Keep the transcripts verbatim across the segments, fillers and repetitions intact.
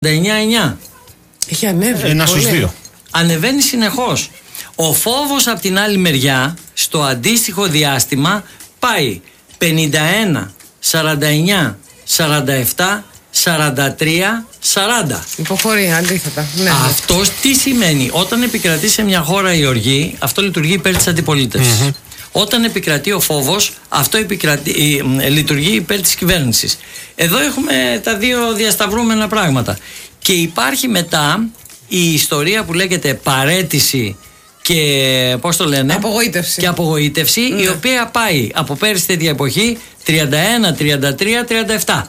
εννιά εννιά. Έχει ανέβει. Ένα στους δύο. Ανεβαίνει συνεχώς. Ο φόβος από την άλλη μεριά, στο αντίστοιχο διάστημα, πάει πενήντα ένα, σαράντα εννιά, σαράντα επτά, σαράντα τρία, σαράντα. Υποχωρεί, αντίθετα. Ναι. Αυτό τι σημαίνει? Όταν επικρατεί σε μια χώρα η οργή, αυτό λειτουργεί υπέρ της αντιπολίτευσης. Mm-hmm. Όταν επικρατεί ο φόβος, αυτό επικρατεί, ε, λειτουργεί υπέρ της κυβέρνησης. Εδώ έχουμε τα δύο διασταυρούμενα πράγματα. Και υπάρχει μετά η ιστορία που λέγεται παραίτηση και πώς το λένε, απογοήτευση. Και απογοήτευση, ναι. Η οποία πάει από πέρυσι τέτοια εποχή τριάντα ένα, τριάντα τρία, τριάντα επτά.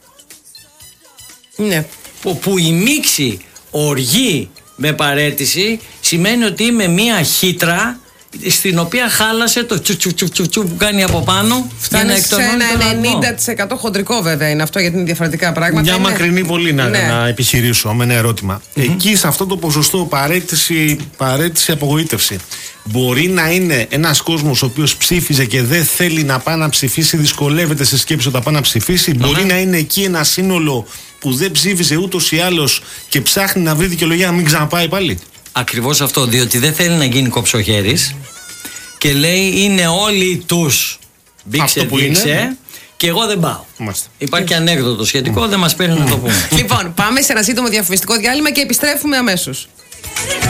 Ναι. Που, που η μίξη οργή με παραίτηση σημαίνει ότι είμαι μία χύτρα στην οποία χάλασε το τσου τσου τσου τσου, τσου που κάνει από πάνω. Φτάνει σε ένα ενενήντα τοις εκατό χοντρικό, βέβαια είναι αυτό, γιατί είναι διαφορετικά πράγματα. Μια είναι... μακρινή πολύ να, ναι. να επιχειρήσω με ένα ερώτημα. Mm-hmm. Εκεί σε αυτό το ποσοστό παραίτηση, παραίτηση απογοήτευση, μπορεί να είναι ένας κόσμος ο οποίος ψήφιζε και δεν θέλει να πάει να ψηφίσει, δυσκολεύεται στη σκέψη όταν πάει να ψηφίσει. Mm-hmm. Μπορεί να είναι εκεί ένα σύνολο που δεν ψήφιζε ούτως ή άλλως και ψάχνει να βρει δικαιολογία να μην ξαναπάει πάλι. Ακριβώς αυτό, διότι δεν θέλει να γίνει κοψοχέρης και λέει είναι όλοι τους μπήξε, μπήξε είναι. Και εγώ δεν πάω. Μάλιστα. Υπάρχει και ανέκδοτο σχετικό, mm. δεν μας παίρνει mm. να το πούμε. Λοιπόν, πάμε σε ένα σύντομο διαφημιστικό διάλειμμα και επιστρέφουμε αμέσως.